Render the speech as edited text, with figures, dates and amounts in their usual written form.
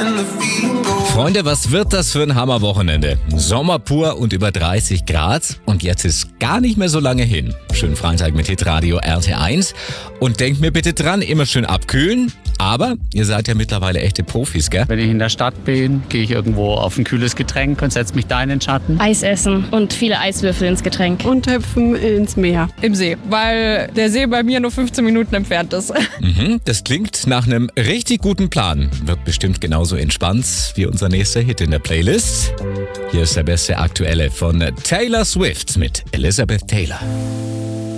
Freunde, was wird das für ein Hammerwochenende? Sommer pur und über 30 Grad. Und jetzt ist gar nicht mehr so lange hin. Schönen Freitag mit Hitradio RT1. Und denkt mir bitte dran, immer schön abkühlen. Aber ihr seid ja mittlerweile echte Profis, gell? Wenn ich in der Stadt bin, gehe ich irgendwo auf ein kühles Getränk und setze mich da in den Schatten. Eis essen und viele Eiswürfel ins Getränk. Und hüpfen ins Meer. Im See, weil der See bei mir nur 15 Minuten entfernt ist. Das klingt nach einem richtig guten Plan. Wird bestimmt genauso entspannt wie unser nächster Hit in der Playlist. Hier ist der beste Aktuelle von Taylor Swift mit Elizabeth Taylor.